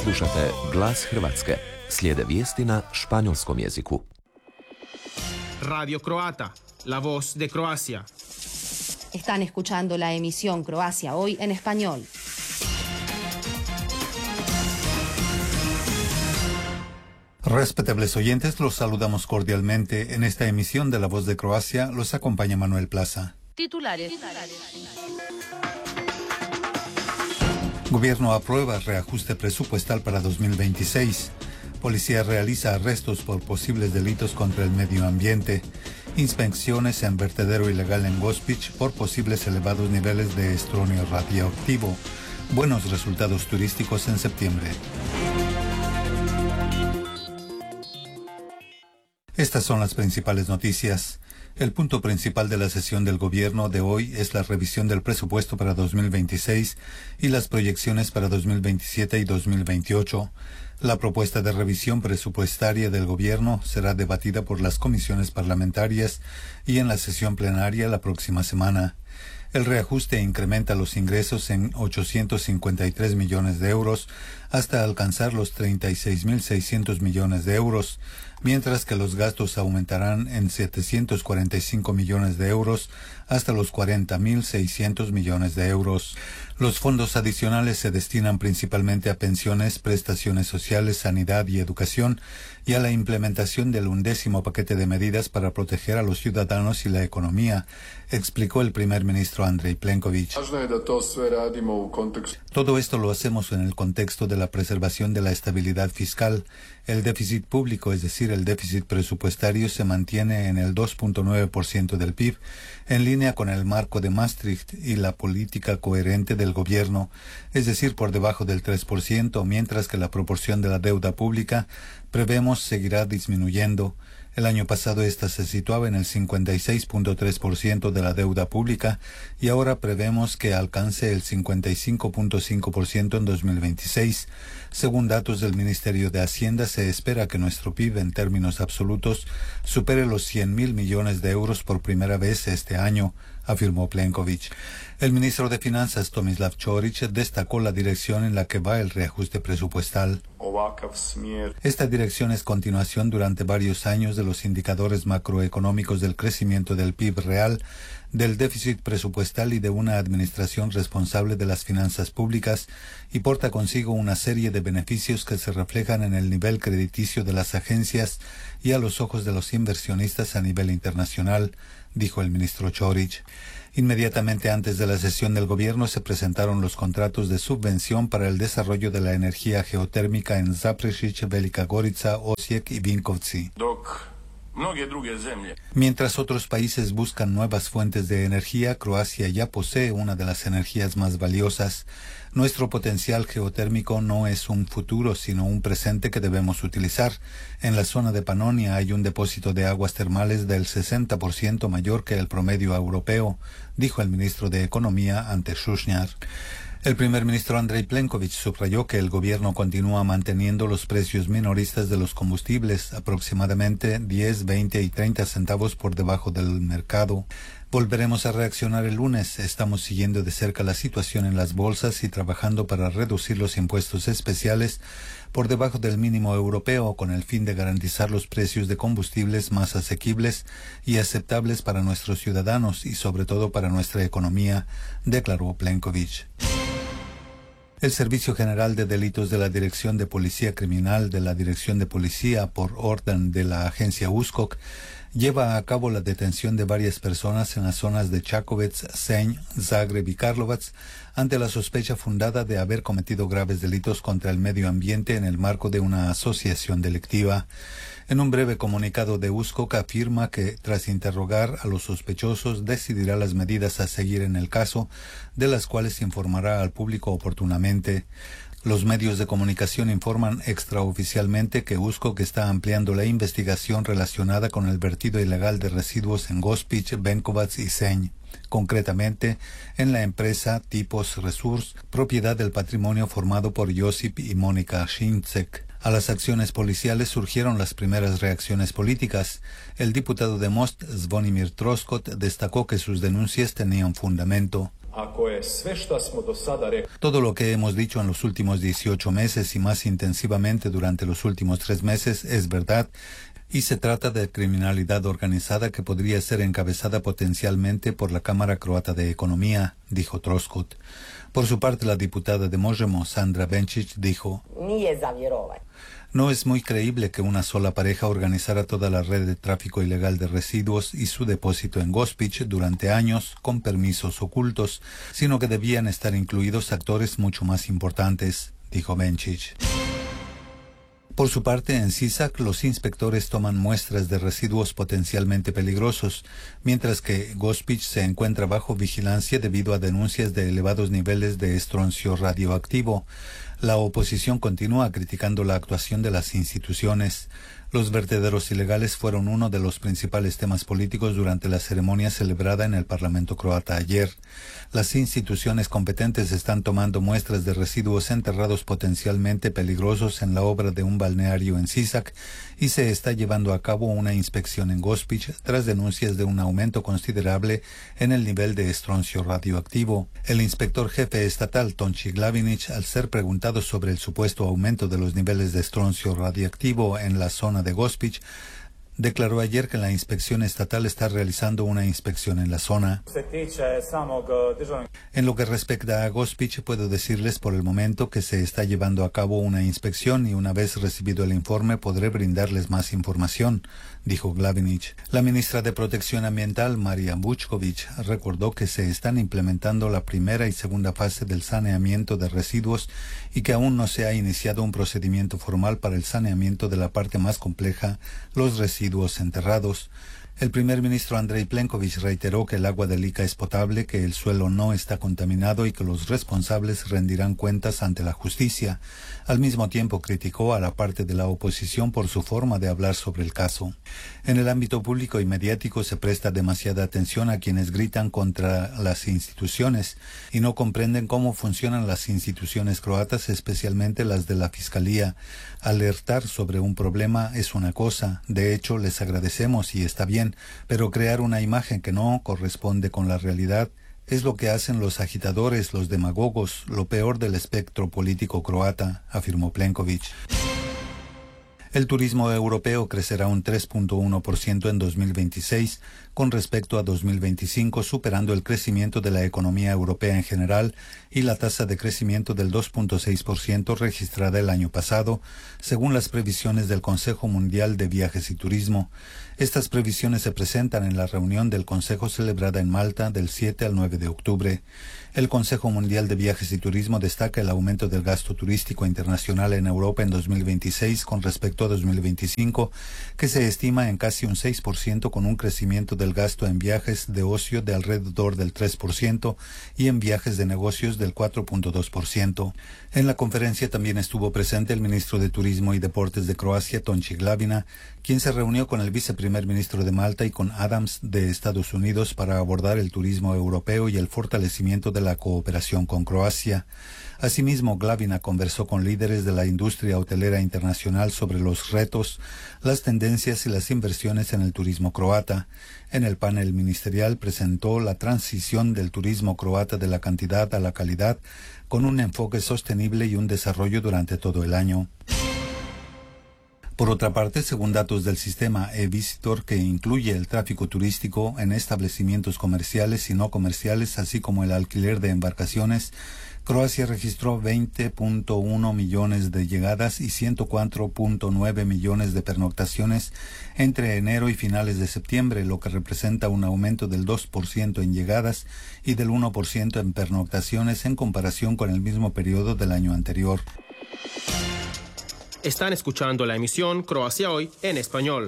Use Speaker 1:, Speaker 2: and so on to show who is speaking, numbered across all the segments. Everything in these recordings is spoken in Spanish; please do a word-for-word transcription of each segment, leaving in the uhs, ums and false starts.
Speaker 1: Slušate Glas Hrvatske. Slijede vijesti na španjolskom jeziku.
Speaker 2: Radio Croata, la voz de Croacia.
Speaker 3: Están escuchando la emisión Croacia Hoy en español.
Speaker 4: Respetables oyentes, los saludamos cordialmente. En esta emisión de La Voz de Croacia los acompaña Manuel Plaza.
Speaker 5: Titulares.
Speaker 4: Gobierno aprueba reajuste presupuestal para dos mil veintiséis. Policía realiza arrestos por posibles delitos contra el medio ambiente. Inspecciones en vertedero ilegal en Gospić por posibles elevados niveles de estroncio radioactivo. Buenos resultados turísticos en septiembre. Estas son las principales noticias. El punto principal de la sesión del gobierno de hoy es la revisión del presupuesto para dos mil veintiséis y las proyecciones para dos mil veintisiete y dos mil veintiocho. La propuesta de revisión presupuestaria del gobierno será debatida por las comisiones parlamentarias y en la sesión plenaria la próxima semana. El reajuste incrementa los ingresos en ochocientos cincuenta y tres millones de euros hasta alcanzar los treinta y seis mil seiscientos millones de euros, mientras que los gastos aumentarán en setecientos cuarenta y cinco millones de euros hasta los cuarenta mil seiscientos millones de euros. Los fondos adicionales se destinan principalmente a pensiones, prestaciones sociales, sanidad y educación y a la implementación del undécimo paquete de medidas para proteger a los ciudadanos y la economía, explicó el primer ministro Andrej Plenković. Todo esto lo hacemos en el contexto de la preservación de la estabilidad fiscal. El déficit público, es decir, el déficit presupuestario, se mantiene en el dos punto nueve por ciento del P I B, en línea con el marco de Maastricht y la política coherente del gobierno, es decir, por debajo del tres por ciento, mientras que la proporción de la deuda pública prevemos seguirá disminuyendo. El año pasado esta se situaba en el cincuenta y seis punto tres por ciento de la deuda pública y ahora prevemos que alcance el cincuenta y cinco punto cinco por ciento en dos mil veintiséis. Según datos del Ministerio de Hacienda, se espera que nuestro P I B en términos absolutos supere los cien mil millones de euros por primera vez este año, afirmó Plenković. El ministro de Finanzas, Tomislav Ćorić, destacó la dirección en la que va el reajuste presupuestal. Esta dirección es continuación durante varios años de los indicadores macroeconómicos del crecimiento del P I B real, del déficit presupuestal y de una administración responsable de las finanzas públicas, y porta consigo una serie de beneficios que se reflejan en el nivel crediticio de las agencias y a los ojos de los inversionistas a nivel internacional, dijo el ministro Ćorić. Inmediatamente antes de la sesión del gobierno se presentaron los contratos de subvención para el desarrollo de la energía geotérmica en Zaprešić, Velika Gorica, Osijek y Vinkovci. Mientras otros países buscan nuevas fuentes de energía, Croacia ya posee una de las energías más valiosas. Nuestro potencial geotérmico no es un futuro, sino un presente que debemos utilizar. En la zona de Panonia hay un depósito de aguas termales del sesenta por ciento mayor que el promedio europeo, dijo el ministro de Economía Ante Šušnjar. El primer ministro Andrej Plenković subrayó que el gobierno continúa manteniendo los precios minoristas de los combustibles, aproximadamente diez, veinte y treinta centavos por debajo del mercado. Volveremos a reaccionar el lunes. Estamos siguiendo de cerca la situación en las bolsas y trabajando para reducir los impuestos especiales por debajo del mínimo europeo con el fin de garantizar los precios de combustibles más asequibles y aceptables para nuestros ciudadanos y sobre todo para nuestra economía, declaró Plenković. El Servicio General de Delitos de la Dirección de Policía Criminal de la Dirección de Policía, por orden de la agencia U S K O K, lleva a cabo la detención de varias personas en las zonas de Čakovec, Senj, Zagreb y Karlovac ante la sospecha fundada de haber cometido graves delitos contra el medio ambiente en el marco de una asociación delictiva. En un breve comunicado de U S K O K afirma que, tras interrogar a los sospechosos, decidirá las medidas a seguir en el caso, de las cuales informará al público oportunamente. Los medios de comunicación informan extraoficialmente que U S K O K está ampliando la investigación relacionada con el vertido ilegal de residuos en Gospić, Benkovac y Senj, concretamente en la empresa Tipos Resurs, propiedad del patrimonio formado por Josip y Mónica Šimček. A las acciones policiales surgieron las primeras reacciones políticas. El diputado de Most, Zvonimir Troskot, destacó que sus denuncias tenían fundamento. Todo lo que hemos dicho en los últimos dieciocho meses y más intensivamente durante los últimos tres meses es verdad, y se trata de criminalidad organizada que podría ser encabezada potencialmente por la Cámara Croata de Economía, dijo Troskot. Por su parte, la diputada de Možemo, Sandra Benčić, dijo: no es muy creíble que una sola pareja organizara toda la red de tráfico ilegal de residuos y su depósito en Gospić durante años con permisos ocultos, sino que debían estar incluidos actores mucho más importantes, dijo Benčić. Por su parte, en Sisak, los inspectores toman muestras de residuos potencialmente peligrosos, mientras que Gospić se encuentra bajo vigilancia debido a denuncias de elevados niveles de estroncio radioactivo. La oposición continúa criticando la actuación de las instituciones. Los vertederos ilegales fueron uno de los principales temas políticos durante la ceremonia celebrada en el Parlamento croata ayer. Las instituciones competentes están tomando muestras de residuos enterrados potencialmente peligrosos en la obra de un balneario en Sisak y se está llevando a cabo una inspección en Gospić tras denuncias de un aumento considerable en el nivel de estroncio radioactivo. El inspector jefe estatal Tonči Glavinić, al ser preguntado sobre el supuesto aumento de los niveles de estroncio radioactivo en la zona de Gospić, declaró ayer que la inspección estatal está realizando una inspección en la zona. En lo que respecta a Gospić, puedo decirles por el momento que se está llevando a cabo una inspección y una vez recibido el informe podré brindarles más información, dijo Glavinić. La ministra de Protección Ambiental, Marija Vučković, recordó que se están implementando la primera y segunda fase del saneamiento de residuos y que aún no se ha iniciado un procedimiento formal para el saneamiento de la parte más compleja, los residuos enterrados. El primer ministro Andrej Plenković reiteró que el agua del Ica es potable, que el suelo no está contaminado y que los responsables rendirán cuentas ante la justicia. Al mismo tiempo criticó a la parte de la oposición por su forma de hablar sobre el caso. En el ámbito público y mediático se presta demasiada atención a quienes gritan contra las instituciones y no comprenden cómo funcionan las instituciones croatas, especialmente las de la Fiscalía. Alertar sobre un problema es una cosa, de hecho les agradecemos y está bien, pero crear una imagen que no corresponde con la realidad es lo que hacen los agitadores, los demagogos, lo peor del espectro político croata, afirmó Plenković. El turismo europeo crecerá un tres punto uno por ciento en dos mil veintiséis con respecto a dos mil veinticinco, superando el crecimiento de la economía europea en general y la tasa de crecimiento del dos punto seis por ciento registrada el año pasado, según las previsiones del Consejo Mundial de Viajes y Turismo. Estas previsiones se presentan en la reunión del Consejo celebrada en Malta del siete al nueve de octubre. El Consejo Mundial de Viajes y Turismo destaca el aumento del gasto turístico internacional en Europa en dos mil veintiséis con respecto a dos mil veinticinco, que se estima en casi un seis por ciento con un crecimiento del gasto en viajes de ocio de alrededor del tres por ciento y en viajes de negocios del cuatro punto dos por ciento. En la conferencia también estuvo presente el ministro de Turismo y Deportes de Croacia, Tonči Glavina, quien se reunió con el viceprimer ministro de Malta y con Adams de Estados Unidos para abordar el turismo europeo y el fortalecimiento de la cooperación con Croacia. Asimismo, Glavina conversó con líderes de la industria hotelera internacional sobre los retos, las tendencias y las inversiones en el turismo croata. En el panel ministerial presentó la transición del turismo croata de la cantidad a la calidad, con un enfoque sostenible y un desarrollo durante todo el año. Por otra parte, según datos del sistema eVisitor, que incluye el tráfico turístico en establecimientos comerciales y no comerciales, así como el alquiler de embarcaciones, Croacia registró veinte punto uno millones de llegadas y ciento cuatro punto nueve millones de pernoctaciones entre enero y finales de septiembre, lo que representa un aumento del dos por ciento en llegadas y del uno por ciento en pernoctaciones en comparación con el mismo periodo del año anterior.
Speaker 2: Están escuchando la emisión Croacia Hoy en español.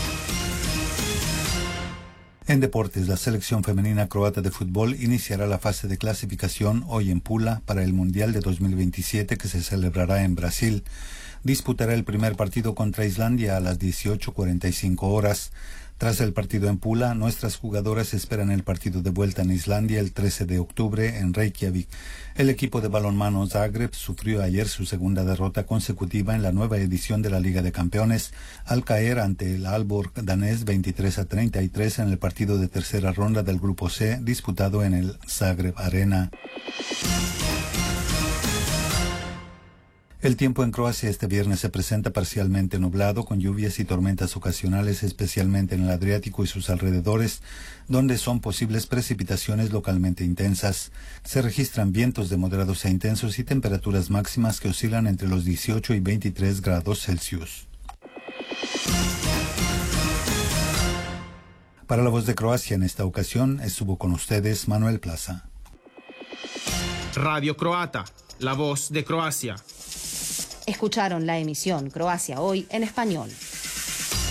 Speaker 4: En deportes, la selección femenina croata de fútbol iniciará la fase de clasificación hoy en Pula para el Mundial de dos mil veintisiete que se celebrará en Brasil. Disputará el primer partido contra Islandia a las dieciocho cuarenta y cinco horas. Tras el partido en Pula, nuestras jugadoras esperan el partido de vuelta en Islandia el trece de octubre en Reykjavik. El equipo de balonmano Zagreb sufrió ayer su segunda derrota consecutiva en la nueva edición de la Liga de Campeones al caer ante el Aalborg danés veintitrés a treinta y tres en el partido de tercera ronda del Grupo C disputado en el Zagreb Arena. El tiempo en Croacia este viernes se presenta parcialmente nublado, con lluvias y tormentas ocasionales, especialmente en el Adriático y sus alrededores, donde son posibles precipitaciones localmente intensas. Se registran vientos de moderados a intensos y temperaturas máximas que oscilan entre los dieciocho y veintitrés grados Celsius. Para La Voz de Croacia en esta ocasión estuvo con ustedes Manuel Plaza.
Speaker 2: Radio Croata, la voz de Croacia.
Speaker 3: Escucharon la emisión Croacia Hoy en español.